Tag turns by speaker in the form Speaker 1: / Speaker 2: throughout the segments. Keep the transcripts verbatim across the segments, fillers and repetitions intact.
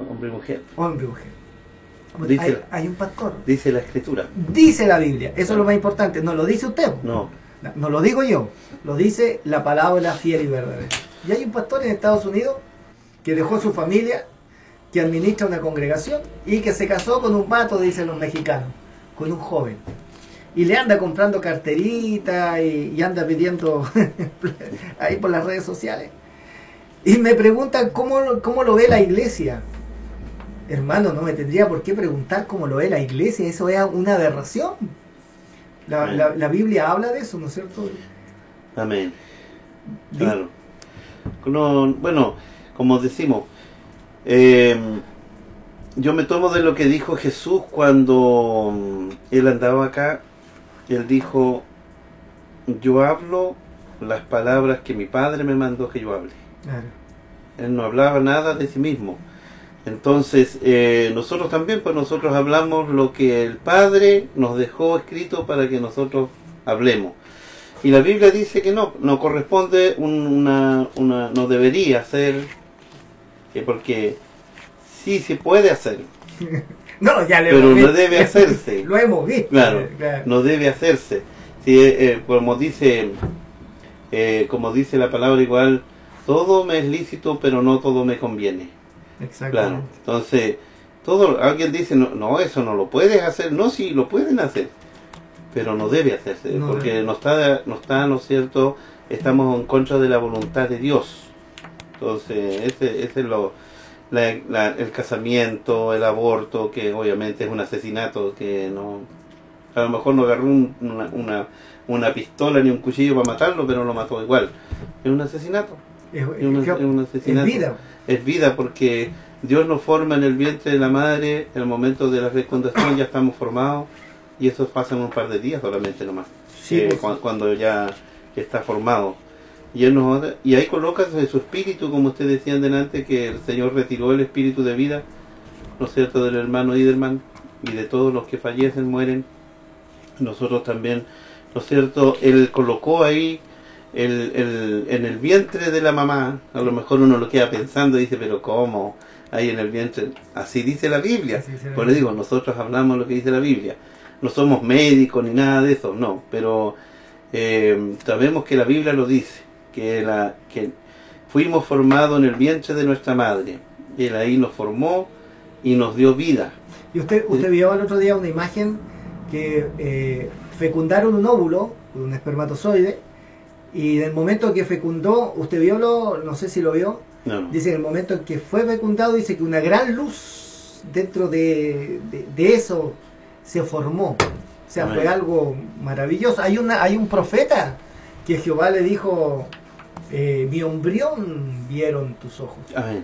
Speaker 1: hombre y mujer.
Speaker 2: Hombre y mujer.
Speaker 1: Dice,
Speaker 2: hay, hay un pastor.
Speaker 1: Dice la Escritura.
Speaker 2: Dice la Biblia. Eso es lo más importante. No lo dice usted.
Speaker 1: No.
Speaker 2: No lo digo yo. Lo dice la palabra fiel y verdadera. Y hay un pastor en Estados Unidos que dejó su familia, que administra una congregación y que se casó con un vato, dicen los mexicanos, con un joven. Y le anda comprando carteritas y, y anda pidiendo ahí por las redes sociales. Y me preguntan cómo, cómo lo ve la iglesia. Hermano, no me tendría por qué preguntar cómo lo ve la iglesia. Eso es una aberración. La, la, la Biblia habla de eso, ¿no es cierto?
Speaker 1: Amén. Claro. No, bueno, como decimos, eh, yo me tomo de lo que dijo Jesús cuando él andaba acá. Él dijo, yo hablo las palabras que mi Padre me mandó que yo hable. Claro. Él no hablaba nada de sí mismo. Entonces, eh, nosotros también, pues nosotros hablamos lo que el Padre nos dejó escrito para que nosotros hablemos. Y la Biblia dice que no, no corresponde una, una no debería ser, que porque sí se puede hacer.
Speaker 2: No, ya le
Speaker 1: pero no debe hacerse.
Speaker 2: Lo hemos visto.
Speaker 1: Claro, claro. No debe hacerse. Sí, eh, como dice, eh, como dice la palabra igual, todo me es lícito, pero no todo me conviene.
Speaker 2: Exacto.
Speaker 1: Claro. Entonces, todo, alguien dice, no, no, eso no lo puedes hacer. No, sí, lo pueden hacer, pero no debe hacerse, no porque debe. no está, no está, ¿no es cierto? Estamos en contra de la voluntad de Dios. Entonces, ese, ese es lo, la, la, el casamiento, el aborto, que obviamente es un asesinato, que no, a lo mejor no agarró un, una, una, una pistola ni un cuchillo para matarlo, pero lo mató igual. Es un asesinato. Es, es, una, es un asesinato.
Speaker 2: Es vida.
Speaker 1: Es vida, porque Dios nos forma en el vientre de la madre. En el momento de la fecundación ya estamos formados, y eso pasa en un par de días solamente nomás. Sí, eh, pues, cuando, cuando ya está formado. Y, él nos, y ahí coloca su espíritu, como ustedes decían delante, que el Señor retiró el espíritu de vida, ¿no es cierto?, del hermano Iderman, y de todos los que fallecen, mueren. Nosotros también, ¿no es cierto?, Él colocó ahí el, el, en el vientre de la mamá. A lo mejor uno lo queda pensando y dice, pero ¿cómo? Ahí en el vientre. Así dice la Biblia. Por eso digo, nosotros hablamos lo que dice la Biblia. No somos médicos ni nada de eso, no. Pero eh, sabemos que la Biblia lo dice. Que, la, que fuimos formados en el vientre de nuestra madre. Él ahí nos formó y nos dio vida.
Speaker 2: Y usted, usted vio el otro día una imagen que eh, fecundaron un óvulo, un espermatozoide, y en el momento que fecundó, usted vio, lo, no sé si lo vio,
Speaker 1: no, no.
Speaker 2: Dice que en el momento en que fue fecundado, dice que una gran luz dentro de, de, de eso se formó. O sea, Amén. Fue algo maravilloso. Hay, una, hay un profeta que Jehová le dijo, eh, mi embrión vieron tus ojos.
Speaker 1: Amén.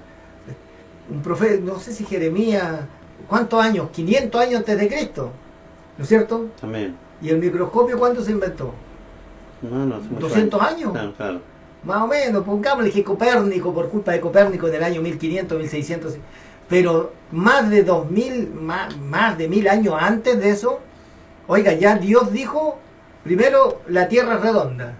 Speaker 2: Un profeta, no sé si Jeremías, ¿cuántos años? quinientos años antes de Cristo, ¿no es cierto?
Speaker 1: Amén.
Speaker 2: ¿Y el microscopio cuándo se inventó?
Speaker 1: No, no,
Speaker 2: ¿doscientos años?
Speaker 1: Claro, claro.
Speaker 2: Más o menos, pongámosle que Copérnico, por culpa de Copérnico en el año mil quinientos, mil seiscientos, pero más de dos mil, más, más de mil años antes de eso, oiga, ya Dios dijo, primero, la Tierra es redonda.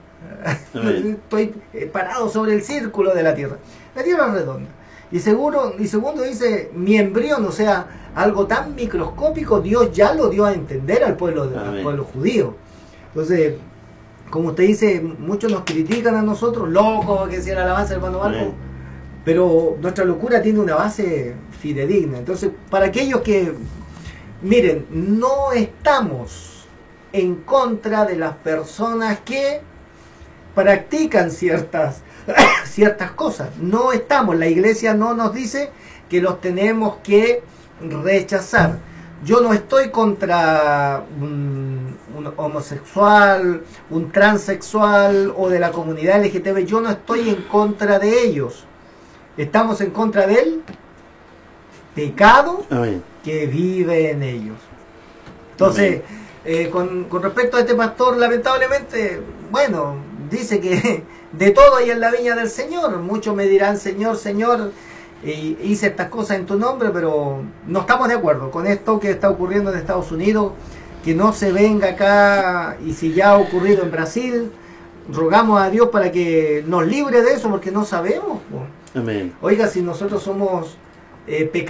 Speaker 2: Estoy parado sobre el círculo de la Tierra. La Tierra es redonda. Y, seguro, y segundo dice, mi embrión, o sea, algo tan microscópico, Dios ya lo dio a entender al pueblo, al pueblo judío. Entonces, como usted dice, muchos nos critican a nosotros, locos, que sea la alabanza, hermano Marco, pero nuestra locura tiene una base fidedigna. Entonces, para aquellos que, miren, no estamos en contra de las personas que practican ciertas, ciertas cosas. No estamos, la iglesia no nos dice que los tenemos que rechazar. Yo no estoy contra un, un homosexual, un transexual o de la comunidad L G T B. Yo no estoy en contra de ellos. Estamos en contra del pecado Amén. Que vive en ellos. Entonces, eh, con, con respecto a este pastor, lamentablemente, bueno, dice que de todo hay en la viña del Señor. Muchos me dirán, Señor, Señor, e hice estas cosas en tu nombre, pero no estamos de acuerdo con esto que está ocurriendo en Estados Unidos, que no se venga acá, y si ya ha ocurrido en Brasil, rogamos a Dios para que nos libre de eso, porque no sabemos.
Speaker 1: Amén.
Speaker 2: Oiga, si nosotros somos eh, pecadores,